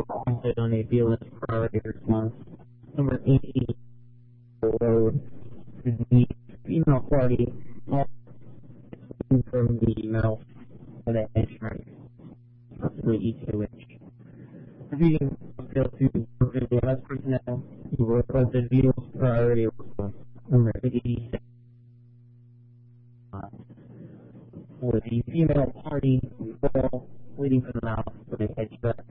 listed on a BLS priority response. Number 80, road. The female party from the male for the insurance, possibly ETOH. Reviewing fail to BLS personnel who requested BLS priority response. Number 86. For the female party, waiting for the mouth for the headshot.